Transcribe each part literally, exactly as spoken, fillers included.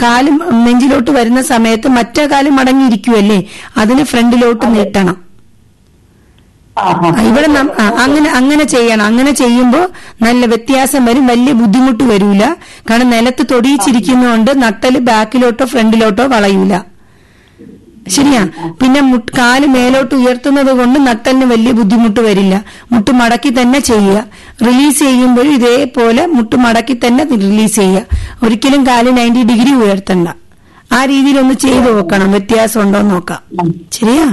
കാലും നെഞ്ചിലോട്ട് വരുന്ന സമയത്ത് മറ്റേ കാലും മടങ്ങിയിരിക്കുമല്ലേ, അതിന് ഫ്രണ്ടിലോട്ട് നീട്ടണം. ഇവിടെ അങ്ങനെ അങ്ങനെ ചെയ്യണം. അങ്ങനെ ചെയ്യുമ്പോൾ നല്ല വ്യത്യാസം വരും, വലിയ ബുദ്ധിമുട്ട് വരൂല. കാരണം നിലത്ത് തൊടിയിച്ചിരിക്കുന്നതുകൊണ്ട് നട്ടല് ബാക്കിലോട്ടോ ഫ്രണ്ടിലോട്ടോ വളയൂല. ശരിയാ. പിന്നെ കാല് മേലോട്ട് ഉയർത്തുന്നത് കൊണ്ട് നട്ടലിന് വലിയ ബുദ്ധിമുട്ട് വരില്ല. മുട്ട് മടക്കി തന്നെ ചെയ്യുക. റിലീസ് ചെയ്യുമ്പോഴും ഇതേപോലെ മുട്ട് മടക്കി തന്നെ റിലീസ് ചെയ്യുക. ഒരിക്കലും കാല് നയൻറ്റി ഡിഗ്രി ഉയർത്തണ്ട. ആ രീതിയിൽ ഒന്ന് ചെയ്തു നോക്കണം, വ്യത്യാസം ഉണ്ടോ നോക്കാം. ശരിയാ.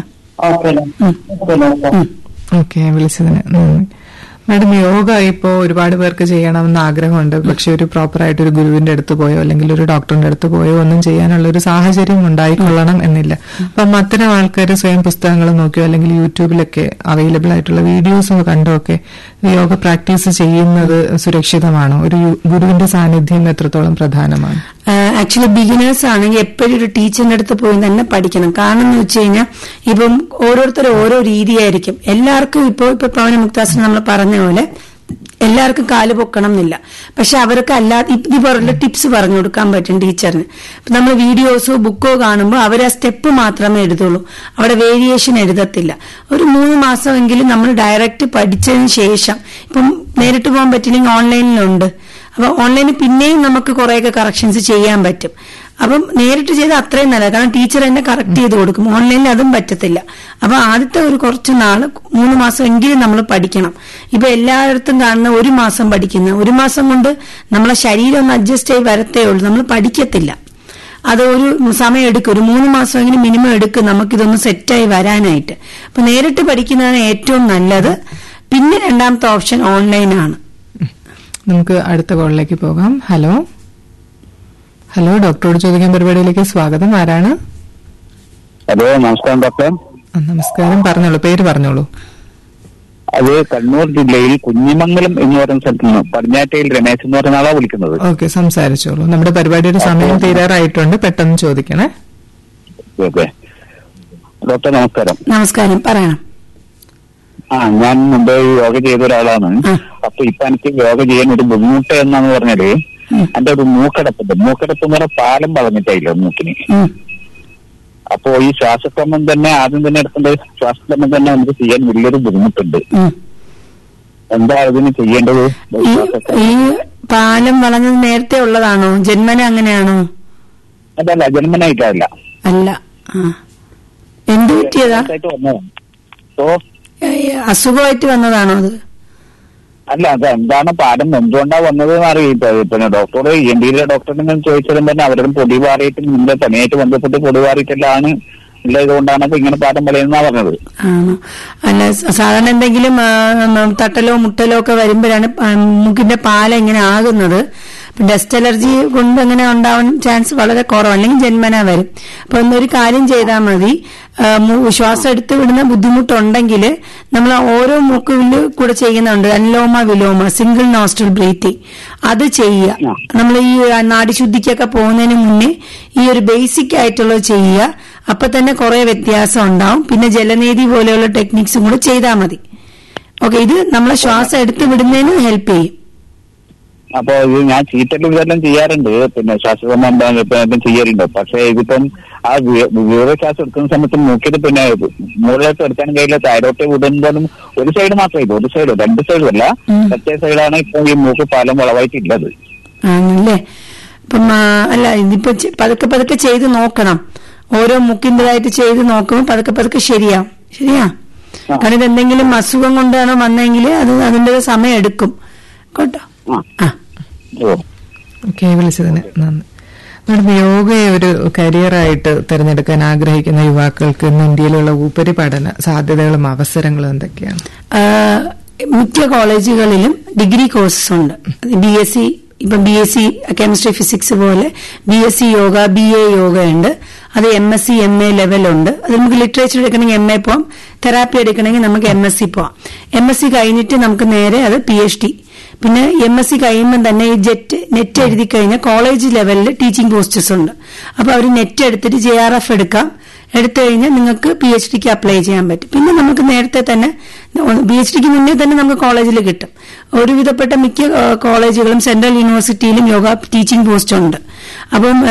ഓക്കെ, വിളിച്ചതിന് നന്ദി. മാഡം, യോഗ ഇപ്പോ ഒരുപാട് പേർക്ക് ചെയ്യണമെന്ന് ആഗ്രഹമുണ്ട്. പക്ഷെ ഒരു പ്രോപ്പർ ആയിട്ട് ഒരു ഗുരുവിന്റെ അടുത്ത് പോയോ അല്ലെങ്കിൽ ഒരു ഡോക്ടറിന്റെ അടുത്ത് പോയോ ഒന്നും ചെയ്യാനുള്ള ഒരു സാഹചര്യം ഉണ്ടായിക്കൊള്ളണം എന്നില്ല. അപ്പം അത്തരം ആൾക്കാർ സ്വയം പുസ്തകങ്ങൾ നോക്കിയോ അല്ലെങ്കിൽ യൂട്യൂബിലൊക്കെ അവൈലബിൾ ആയിട്ടുള്ള വീഡിയോസ് കണ്ടോ ഒക്കെ യോഗ പ്രാക്ടീസ് ചെയ്യുന്നത് സുരക്ഷിതമാണോ? ഒരു ഗുരുവിന്റെ സാന്നിധ്യം എത്രത്തോളം പ്രധാനമാണ്? ആക്ച്വലി ബിഗിനേഴ്സ് ആണെങ്കിൽ എപ്പോഴും ഒരു ടീച്ചറിന്റെ അടുത്ത് പോയി തന്നെ പഠിക്കണം. കാരണം എന്ന് വെച്ച് കഴിഞ്ഞാൽ ഇപ്പം ഓരോരുത്തരും ഓരോ രീതിയായിരിക്കും. എല്ലാവർക്കും ഇപ്പോ ഇപ്പൊ പവന മുക്താസനം നമ്മൾ പറഞ്ഞ പോലെ എല്ലാവർക്കും കാല് പൊക്കണം എന്നില്ല. പക്ഷെ അവർക്ക് അല്ലാതെ ഇതുപോലുള്ള ടിപ്സ് പറഞ്ഞു കൊടുക്കാൻ പറ്റും ടീച്ചറിന്. നമ്മൾ വീഡിയോസോ ബുക്കോ കാണുമ്പോൾ അവർ ആ സ്റ്റെപ്പ് മാത്രമേ എഴുതുള്ളൂ, അവിടെ വേരിയേഷൻ എഴുതത്തില്ല. ഒരു മൂന്ന് മാസമെങ്കിലും നമ്മൾ ഡയറക്റ്റ് പഠിച്ചതിന് ശേഷം, ഇപ്പം നേരിട്ട് പോകാൻ പറ്റില്ലെങ്കിൽ ഓൺലൈനിലുണ്ട്. അപ്പൊ ഓൺലൈനിൽ പിന്നെയും നമുക്ക് കുറെയൊക്കെ കറക്ഷൻസ് ചെയ്യാൻ പറ്റും. അപ്പം നേരിട്ട് ചെയ്ത് അത്രയും നല്ലത്, കാരണം ടീച്ചർ എന്നെ കറക്റ്റ് ചെയ്ത് കൊടുക്കും. ഓൺലൈനിൽ അതും പറ്റത്തില്ല. അപ്പൊ ആദ്യത്തെ ഒരു കുറച്ച് നാള് മൂന്ന് മാസം എങ്കിലും നമ്മൾ പഠിക്കണം. ഇപ്പൊ എല്ലായിടത്തും കാണുന്ന ഒരു മാസം പഠിക്കുന്ന, ഒരു മാസം കൊണ്ട് നമ്മളെ ശരീരം ഒന്ന് അഡ്ജസ്റ്റ് ആയി വരത്തേ ഉള്ളൂ, നമ്മൾ പഠിക്കത്തില്ല. അത് ഒരു സമയം എടുക്കും, ഒരു മൂന്ന് മാസമെങ്കിലും മിനിമം എടുക്കും നമുക്കിതൊന്ന് സെറ്റായി വരാനായിട്ട്. അപ്പൊ നേരിട്ട് പഠിക്കുന്നതാണ് ഏറ്റവും നല്ലത്. പിന്നെ രണ്ടാമത്തെ ഓപ്ഷൻ ഓൺലൈനാണ്. നമുക്ക് അടുത്ത കോളിലേക്ക് പോകാം. ഹലോ ഹലോ ഡോക്ടറോട് ചോദിക്കാൻ പരിപാടിയിലേക്ക് സ്വാഗതം. ആരാണ്? ഹലോ, നമസ്കാരം ഡോക്ടർ. നമസ്കാരം, പറഞ്ഞോളൂ, പേര് പറഞ്ഞോളൂ. അത് കണ്ണൂർ ജില്ലയിൽ കുഞ്ഞിമംഗലം എന്ന് പറയുന്ന സ്ഥലത്ത് നിന്ന് പടിഞ്ഞാറ്റയിൽ രമേശ് എന്ന് പറയുന്ന ആളാണ് വിളിക്കുന്നത്. ഓക്കെ, സംസാരിച്ചോളൂ. നമ്മുടെ പരിപാടിയുടെ സമയം തീരാറായിട്ടുണ്ട്, പെട്ടെന്ന് ചോദിക്കണേ. ഓക്കെ ഡോക്ടർ, നമസ്കാരം. നമസ്കാരം, പറയണം. ആ ഞാൻ മുമ്പ് യോഗ ചെയ്ത ഒരാളാണ്. അപ്പൊ ഇപ്പൊ എനിക്ക് യോഗ ചെയ്യാൻ ഒരു ബുദ്ധിമുട്ട് എന്നാന്ന് പറഞ്ഞാല് എന്റെ ഒരു മൂക്കടപ്പുണ്ട്. മൂക്കടപ്പ് എന്ന് പറഞ്ഞാൽ പാലം വളഞ്ഞിട്ടായില്ല മൂക്കിന്. അപ്പോ ഈ ശ്വാസക്രമം തന്നെ ആദ്യം തന്നെ എടുക്കേണ്ട ശ്വാസക്രമം തന്നെ നമുക്ക് ചെയ്യാൻ വലിയൊരു ബുദ്ധിമുട്ടുണ്ട്. എന്താ അതിന് ചെയ്യേണ്ടത്? ഈ പാലം വളഞ്ഞത് നേരത്തെ ഉള്ളതാണോ? ജന്മന അങ്ങനെയാണോ? അതല്ല, ജന്മനായിട്ടല്ല. അല്ല, എന്ത് പറ്റിയതാ? അസുഖമായിട്ട് വന്നതാണോ അത്? അല്ല, അത് എന്താണ് പാലം എന്തുകൊണ്ടാ വന്നത് എന്ന് അറിയില്ല. പിന്നെ ഡോക്ടർ ഇ എൻ ഡിയിലെ ഡോക്ടറിനെ ചോദിച്ചതും തന്നെ അവരും പൊടി പാറിയിട്ട് നിന്റെ പനിയായിട്ട് ബന്ധപ്പെട്ട് പൊടി പാറിയിട്ടെല്ലാം ഉള്ള ഇതുകൊണ്ടാണ് അപ്പൊ ഇങ്ങനെ പാലം വളയുന്നാ പറഞ്ഞത്. ആണോ? അല്ല, സാധാരണ എന്തെങ്കിലും തട്ടലോ മുട്ടലോ ഒക്കെ വരുമ്പോഴാണ് മൂക്കിന്റെ പാലം ഇങ്ങനെ ആകുന്നത്. ഡസ്റ്റ് അലർജി കൊണ്ട് അങ്ങനെ ഉണ്ടാവാൻ ചാൻസ് വളരെ കുറവ്, അല്ലെങ്കിൽ ജന്മന വരും. അപ്പൊ ഒന്നൊരു കാര്യം ചെയ്താൽ മതി. ശ്വാസം എടുത്ത് വിടുന്ന ബുദ്ധിമുട്ടുണ്ടെങ്കിൽ നമ്മൾ ഓരോ മൂക്കില് കൂടെ ചെയ്യുന്നുണ്ട് അൻലോമ വിലോമ, സിംഗിൾ നോസ്ട്രൽ ബ്രീത്തിങ്. അത് ചെയ്യുക. നമ്മൾ ഈ നാഡിശുദ്ധിക്കൊക്കെ പോകുന്നതിന് മുന്നേ ഈ ഒരു ബേസിക് ആയിട്ടുള്ളത് ചെയ്യുക. അപ്പൊ തന്നെ കുറെ വ്യത്യാസം ഉണ്ടാവും. പിന്നെ ജലനീതി പോലെയുള്ള ടെക്നിക്സും കൂടെ ചെയ്താൽ മതി. ഓക്കെ, ഇത് നമ്മളെ ശ്വാസം എടുത്ത് വിടുന്നതിന് ഹെൽപ്പ് ചെയ്യും. അപ്പൊ ഇത് ഞാൻ ചീറ്റലും ഇതെല്ലാം ചെയ്യാറുണ്ട്, പിന്നെ ശ്വാസക്രമം ചെയ്യാറുണ്ട്. പക്ഷെ ഇതിപ്പം ആ വ്യൂഹശ്വാസം എടുക്കുന്ന സമയത്ത് മൂക്കിന് പിന്നെ മുകളിലോട്ട് എടുക്കാൻ കഴിയില്ല. താഴോട്ട് വിടുമ്പോഴും ഒരു സൈഡ് മാത്രമേ ഇത്, ഒരു സൈഡ് രണ്ട് സൈഡും അല്ല, മറ്റേ സൈഡാണ് ഇപ്പൊ ഈ മൂക്ക് പാലം വളവായിട്ടുള്ളത്. ആണല്ലേ? അപ്പം അല്ല, ഇതിപ്പോ പതുക്കെ പതുക്കെ ചെയ്ത് നോക്കണം. ഓരോ മുക്കിൻ്റെതായിട്ട് ചെയ്ത് നോക്കുമ്പോൾ പതുക്കെ പതുക്കെ ശരിയാവും. ശരിയാ? കാരണം ഇതെന്തെങ്കിലും അസുഖം കൊണ്ടാണോ വന്നെങ്കിൽ അത് അതിന്റെ സമയം എടുക്കും കേട്ടോ. ഓക്കെ, വിളിച്ചതിന് നന്ദി. മാഡം, യോഗയെ ഒരു കരിയറായിട്ട് തിരഞ്ഞെടുക്കാൻ ആഗ്രഹിക്കുന്ന യുവാക്കൾക്ക് ഇന്ന് ഇന്ത്യയിലുള്ള ഉപരിപഠന സാധ്യതകളും അവസരങ്ങളും എന്തൊക്കെയാണ്? മിക്ക കോളേജുകളിലും ഡിഗ്രി കോഴ്സസ് ഉണ്ട്. ബി എസ് സി ഇപ്പൊ B S C chemistry physics പോലെ B S C yoga, B A yoga ഉണ്ട്. അത് M S C M A ലെവലുണ്ട്. അത് നമുക്ക് ലിറ്ററേച്ചർ എടുക്കണമെങ്കിൽ എം എ പോവാം, തെറാപ്പി എടുക്കണമെങ്കിൽ നമുക്ക് എം എസ് സി പോവാം. എം എസ് സി കഴിഞ്ഞിട്ട് നമുക്ക് നേരെ അത് പി എച്ച് ഡി. പിന്നെ എം എസ് സി കഴിയുമ്പോൾ തന്നെ ഈ ജെറ്റ് നെറ്റ് എഴുതി കഴിഞ്ഞാൽ കോളേജ് ലെവലിൽ ടീച്ചിങ് പോസ്റ്റസ് ഉണ്ട്. അപ്പൊ അവർ നെറ്റ് എടുത്തിട്ട് ജെ ആർ എഫ് എടുക്കാം. എടുത്തു കഴിഞ്ഞാൽ നിങ്ങൾക്ക് പി എച്ച് ഡിക്ക് അപ്ലൈ ചെയ്യാൻ പറ്റും. പിന്നെ നമുക്ക് നേരത്തെ തന്നെ പി എച്ച് ഡിക്ക് മുന്നേ തന്നെ നമുക്ക് കോളേജിൽ കിട്ടും. ഒരുവിധപ്പെട്ട മിക്ക കോളേജുകളും സെൻട്രൽ യൂണിവേഴ്സിറ്റിയിലും യോഗ ടീച്ചിങ് പോസ്റ്റ് ഉണ്ട്. അപ്പം